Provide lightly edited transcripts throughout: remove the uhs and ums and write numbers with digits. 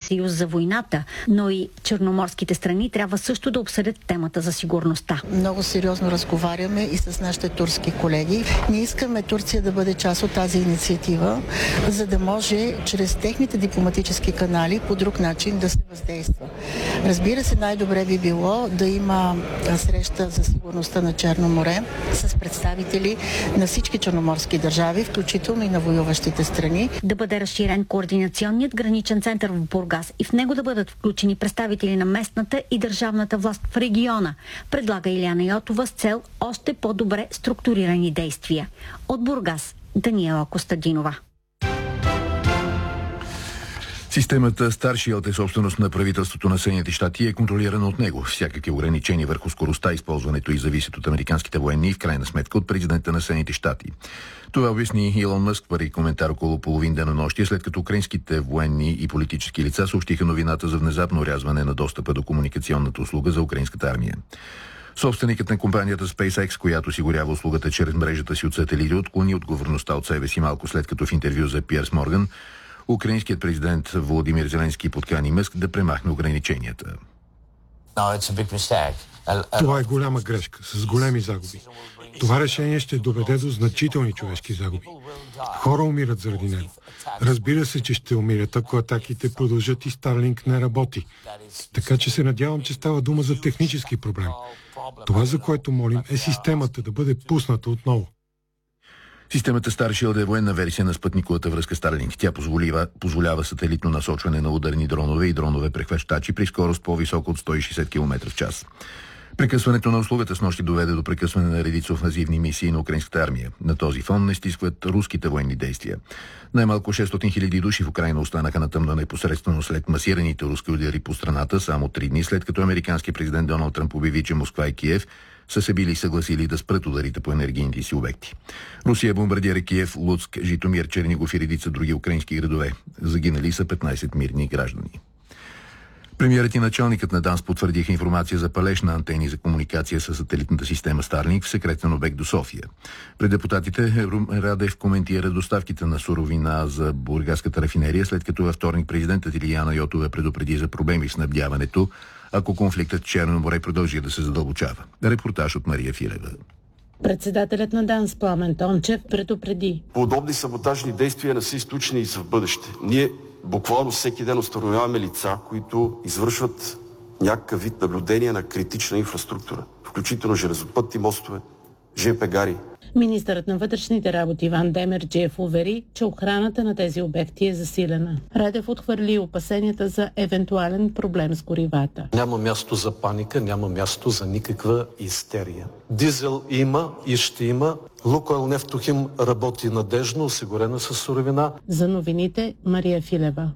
съюз за войната, но и черноморските страни трябва също да обсъдят темата за сигурността. Много сериозно разговаряме и с нашите турски колеги. Ние искаме Турция да бъде част от тази инициатива, за да може чрез техните дипломатически канали по друг начин да се въздейства. Разбира се, най-добре би било да има среща за сигурността на Черно море с представители на всички черноморски държави, включително и на воюващите страни. Да бъде разширен координационният граничен център в Бургас и в него да бъдат включени представители на местната и държавната власт в региона, предлага Илияна Йотова с цел още по-добре структурирани действия. От Бургас, Даниела Костадинова. Системата Старшилд е собственост на правителството на Съединените щати и е контролирана от него. Всякакви ограничения върху скоростта, използването и зависят от американските военни и в крайна сметка от президента на Съединените щати. Това обясни Илон Мъск в коментар около половин денонощие, след като украинските военни и политически лица съобщиха новината за внезапно орязване на достъпа до комуникационната услуга за украинската армия. Собственикът на компанията SpaceX, която осигурява услугата чрез мрежата си от сателити, отклони отговорността от себе си малко след като в интервю за Пиърс Морган украинският президент Володимир Зеленски подкани Мъск да премахне ограниченията. Това е голяма грешка, с големи загуби. Това решение ще доведе до значителни човешки загуби. Хора умират заради него. Разбира се, че ще умират, ако атаките продължат и Старлинг не работи. Така че се надявам, че става дума за технически проблем. Това, за което молим, е системата да бъде пусната отново. Системата Starship е военна версия на спътниковата връзка Starlink. Тя позволява сателитно насочване на ударни дронове и дронове прехващачи при скорост по-висока от 160 км в час. Прекъсването на услугата снощи доведе до прекъсване на редица офанзивни мисии на украинската армия. На този фон не стискват руските военни действия. Най-малко 600 000 души в Украйна останаха на тъмно непосредствено след масираните руски удари по страната, само 3 дни след като американски президент Доналд Тръмп обяви, че Москва и Киев са се били съгласили да спрат ударите по енергийните си обекти. Русия бомбардира Киев, Луцк, Житомир, Чернигов и редица други украински градове. Загинали са 15 мирни граждани. Премиерът и началникът на ДАНС потвърдиха информация за палеж на антени за комуникация с сателитната система Starlink в секретен обект до София. Пред депутатите Радев коментира доставките на суровина за бургаската рафинерия, след като във вторник президентът Илияна Йотова предупреди за проблеми в снабдяването, ако конфликтът в Черно море продължи да се задълбочава. Репортаж от Мария Филева. Председателят на ДАНС Пламен Тончев предупреди: подобни саботажни действия не са изключени и за в бъдеще. Ние буквално всеки ден установяваме лица, които извършват някакъв вид наблюдение на критична инфраструктура, включително железопътни мостове, ЖП гари. Министърът на вътрешните работи Иван Демерджиев увери, че охраната на тези обекти е засилена. Радев отхвърли опасенията за евентуален проблем с горивата. Няма място за паника, няма място за никаква истерия. Дизел има и ще има. Лукойл Нефтохим работи надежно, осигурена със суровина. За новините Мария Филева.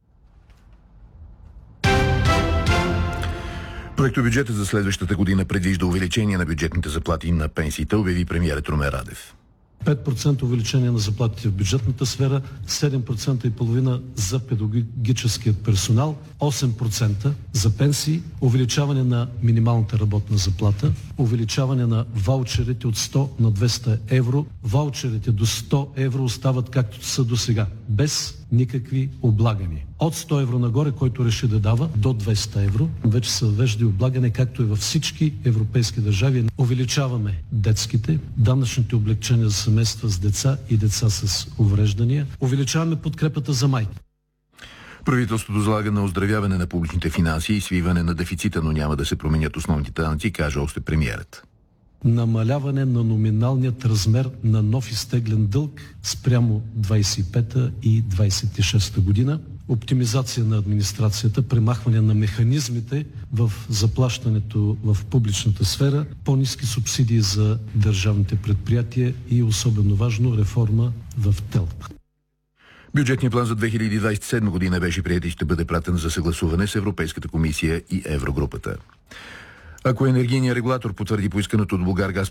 Проектобюджетът за следващата година предвижда увеличение на бюджетните заплати и на пенсиите, обяви премиерът Румен Радев. 5% увеличение на заплатите в бюджетната сфера, 7,5% за педагогическият персонал, 8% за пенсии, увеличаване на минималната работна заплата, увеличаване на ваучерите от 100 на 200 евро. Ваучерите до 100 евро остават както са до сега, без никакви облагания. От 100 евро нагоре, който реши да дава, до 200 евро, вече се въвежда и облагане, както и във всички европейски държави. Увеличаваме детските, данъчните облекчения за семейства с деца и деца с увреждания. Увеличаваме подкрепата за майки. Правителството залага на оздравяване на публичните финанси и свиване на дефицита, но няма да се променят основните данъци, каже още премиерът. Намаляване на номиналният размер на нов изтеглен дълг спрямо 25-та и 26-та година, оптимизация на администрацията, премахване на механизмите в заплащането в публичната сфера, по-ниски субсидии за държавните предприятия и особено важно реформа в ТЕЛК. Бюджетният план за 2027 година беше приет и ще бъде пратен за съгласуване с Европейската комисия и Еврогрупата. Ако енергийният регулатор потвърди поисканото от Булгаргаз